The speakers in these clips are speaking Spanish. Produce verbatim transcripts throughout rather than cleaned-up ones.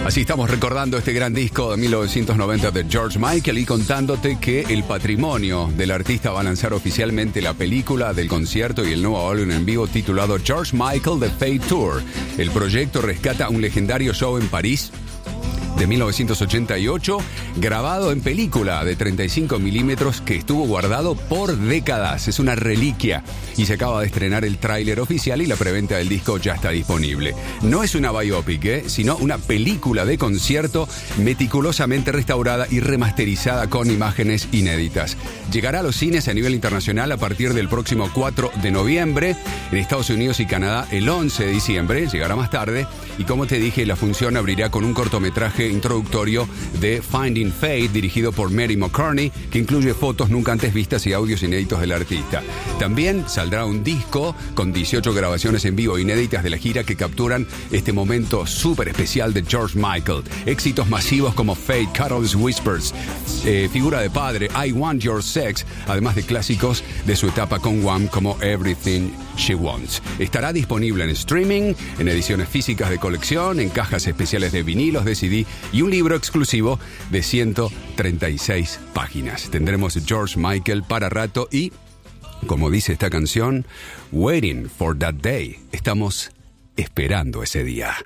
Así estamos recordando este gran disco de mil novecientos noventa de George Michael y contándote que el patrimonio del artista va a lanzar oficialmente la película del concierto y el nuevo álbum en vivo titulado George Michael The Fate Tour. El proyecto rescata un legendario show en París de mil novecientos ochenta y ocho, grabado en película de treinta y cinco milímetros que estuvo guardado por décadas. Es una reliquia y se acaba de estrenar el tráiler oficial y la preventa del disco ya está disponible. No es una biopic, ¿eh? sino una película de concierto meticulosamente restaurada y remasterizada con imágenes inéditas. Llegará a los cines a nivel internacional a partir del próximo cuatro de noviembre, en Estados Unidos y Canadá el once de diciembre, llegará más tarde, y como te dije, la función abrirá con un cortometraje introductorio de Finding Fate, dirigido por Mary McCartney, que incluye fotos nunca antes vistas y audios inéditos del artista. También saldrá un disco con dieciocho grabaciones en vivo inéditas de la gira que capturan este momento súper especial de George Michael. Éxitos masivos como Fate, Carol's Whispers, eh, Figura de Padre, I Want Your Sex, además de clásicos de su etapa con Wham como Everything She Wants. Estará disponible en streaming, en ediciones físicas de colección, en cajas especiales de vinilos, de C D y un libro exclusivo de ciento treinta y seis páginas. Tendremos George Michael para rato y, como dice esta canción, Waiting for That Day. Estamos esperando ese día.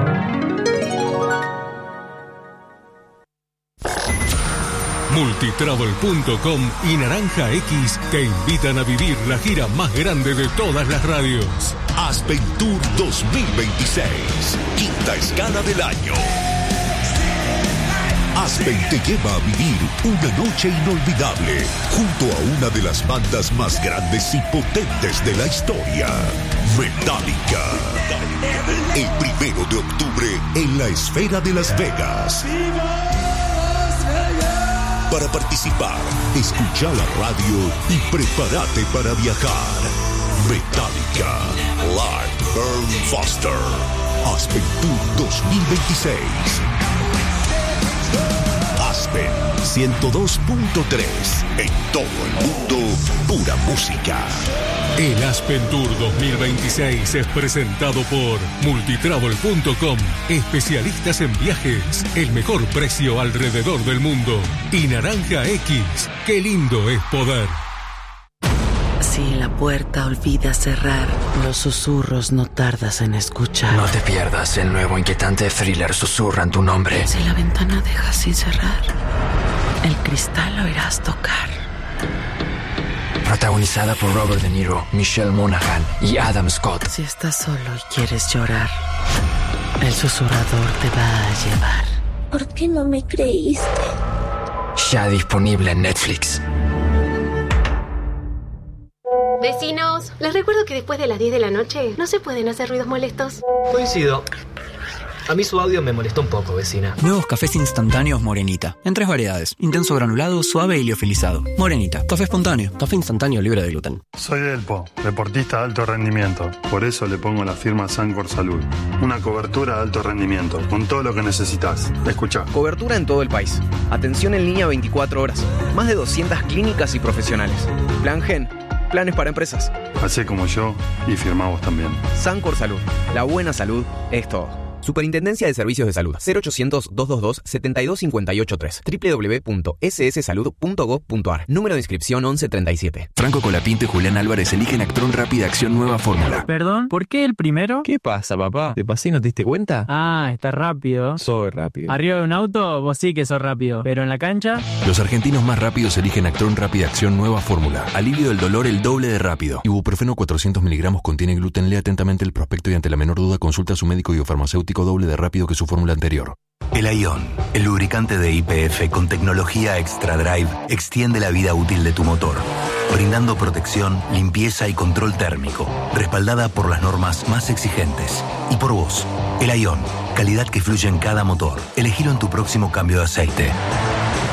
Multitravel punto com y Naranja X te invitan a vivir la gira más grande de todas las radios. Aspen Tour dos mil veintiséis, quinta escala del año. Aspen te lleva a vivir una noche inolvidable junto a una de las bandas más grandes y potentes de la historia, Metallica. El primero de octubre en la Esfera de Las Vegas. Para participar, escucha la radio y prepárate para viajar. Metallica, Live Burn Foster. Aspen Tour dos mil veintiséis. Aspen ciento dos punto tres. En todo el mundo, pura música. El Aspen Tour dos mil veintiséis es presentado por Multitravel punto com, especialistas en viajes, el mejor precio alrededor del mundo. Y Naranja X, qué lindo es poder. Si la puerta olvida cerrar, los susurros no tardas en escuchar. No te pierdas el nuevo inquietante thriller Susurran tu nombre. Si la ventana deja sin cerrar, el cristal oirás tocar. Protagonizada por Robert De Niro, Michelle Monaghan y Adam Scott. Si estás solo y quieres llorar, el susurrador te va a llevar. ¿Por qué no me creíste? Ya disponible en Netflix. Vecinos, les recuerdo que después de las diez de la noche no se pueden hacer ruidos molestos. Coincido. A mí su audio me molestó un poco, vecina. Nuevos cafés instantáneos Morenita. En tres variedades. Intenso granulado, suave y liofilizado. Morenita. Café espontáneo. Café instantáneo libre de gluten. Soy Delpo, deportista de alto rendimiento. Por eso le pongo la firma Sancor Salud. Una cobertura de alto rendimiento, con todo lo que necesitas. Escucha. Cobertura en todo el país. Atención en línea veinticuatro horas. Más de doscientas clínicas y profesionales. Plan Gen. Planes para empresas. Hacé como yo y firmá vos también. Sancor Salud. La buena salud es todo. Superintendencia de Servicios de Salud. cero ochocientos, doscientos veintidós, setenta y dos cincuenta y ocho tres. doble u doble u doble u punto ese ese salud punto gov punto a r. Número de inscripción once treinta y siete. Franco Colapinto y Julián Álvarez eligen Actron Rápida Acción Nueva Fórmula. Perdón, ¿por qué el primero? ¿Qué pasa, papá? ¿Te pasé y no te diste cuenta? Ah, está rápido. Soy rápido. Arriba de un auto, vos sí que sos rápido. Pero en la cancha... Los argentinos más rápidos eligen Actron Rápida Acción Nueva Fórmula. Alivio del dolor el doble de rápido. Ibuprofeno cuatrocientos miligramos contiene gluten. Lea atentamente el prospecto y ante la menor duda consulta a su médico y o farmacéutico doble de rápido que su fórmula anterior. El Ion, el lubricante de Y P F con tecnología Extra Drive, extiende la vida útil de tu motor, brindando protección, limpieza y control térmico, respaldada por las normas más exigentes. Y por vos, el Ion, calidad que fluye en cada motor. Elegilo en tu próximo cambio de aceite.